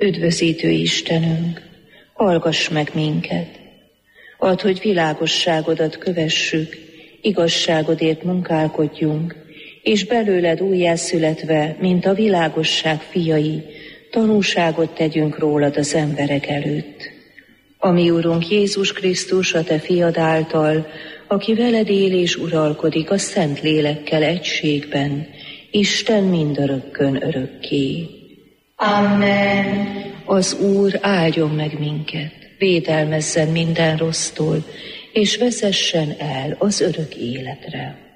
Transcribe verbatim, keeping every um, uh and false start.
Üdvözítő Istenünk, hallgass meg minket. Add, hogy világosságodat kövessük, igazságodért munkálkodjunk, és belőled újjászületve, mint a világosság fiai, tanúságot tegyünk rólad az emberek előtt. A mi Urunk Jézus Krisztus, a te fiad által, aki veled él és uralkodik a Szent Lélekkel egységben, Isten mindörökkön örökké. Amen. Az Úr áldjon meg minket, védelmezzen minden rossztól, és vezessen el az örök életre.